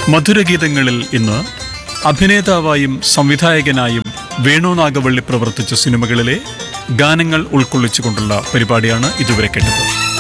മധുരഗീതങ്ങളിൽ ഇന്ന് അഭിനേതാവായും സംവിധായകനായും വേണു നാഗവള്ളി പ്രവർത്തിച്ച സിനിമകളിലെ ഗാനങ്ങൾ ഉൾക്കൊള്ളിച്ചുകൊണ്ടുള്ള പരിപാടിയാണ് ഇതുവരെ കേട്ടത്.